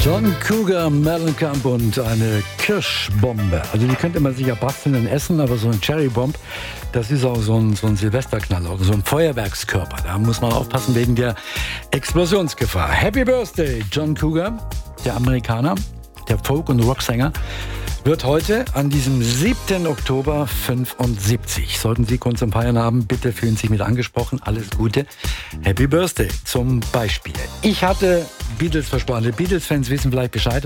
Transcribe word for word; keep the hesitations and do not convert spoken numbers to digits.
John Cougar, Mellencamp und eine Kirschbombe. Also die könnte man sich ja basteln essen, aber so ein Cherrybomb, das ist auch so ein, so ein Silvesterknaller oder so ein Feuerwerkskörper. Da muss man aufpassen wegen der Explosionsgefahr. Happy Birthday, John Cougar, der Amerikaner, der Folk- und Rocksänger, wird heute an diesem siebten Oktober fünfundsiebzig. Sollten Sie Grund zum Feiern haben, bitte fühlen Sie sich mit angesprochen. Alles Gute. Happy Birthday zum Beispiel. Ich hatte Beatles versprochen. Die Beatles-Fans wissen vielleicht Bescheid.